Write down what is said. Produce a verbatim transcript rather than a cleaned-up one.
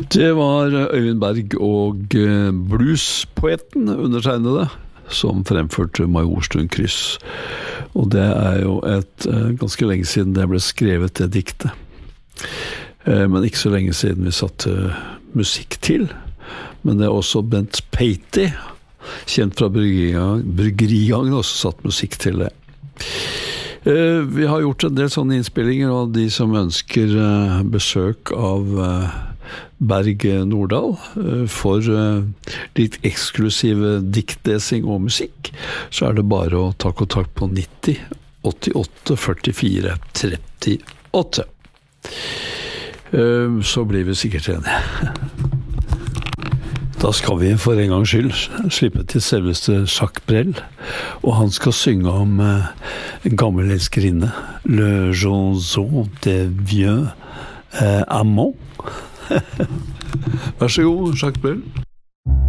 Det var Øyvind Berg og bluespoeten undertegnede som fremførte Majorstuen kryss. Og det er jo et ganske lenge siden det ble skrevet det diktet. Men ikke så lenge siden vi satte musikk til. Men det er også Bent Peity, kjent fra Bryggerigangen, også satt musikk til det. Vi har gjort en del sånne innspillinger, og de som ønsker besøk av Berg Nordal for litt eksklusive diktdesing og musikk, så er det bare å ta kontakt på nitti åttiåtte førtifire trettiåtte. Så blir vi sikkert enige. Da skal vi for en gang skyld slippe til selveste Jacques Brel, og han skal synge om en gammel elskerinne, Le Jonson des Vieux eh, Amants. Vær så god, Jacques Brel.